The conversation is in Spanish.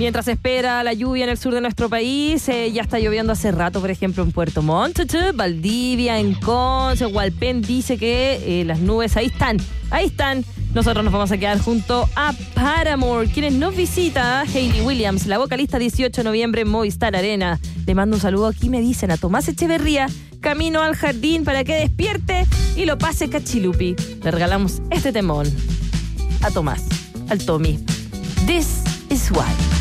Mientras espera la lluvia en el sur de nuestro país, ya está lloviendo hace rato, por ejemplo, en Puerto Montt, Valdivia, en Conce, Hualpén, dice que las nubes ahí están. Nosotros nos vamos a quedar junto a Paramore, quienes nos visita, Hayley Williams, la vocalista, 18 de noviembre en Movistar Arena. Le mando un saludo aquí, me dicen, a Tomás Echeverría, camino al jardín para que despierte y lo pase cachilupi. Le regalamos este temón a Tomás, al Tommy. This is why.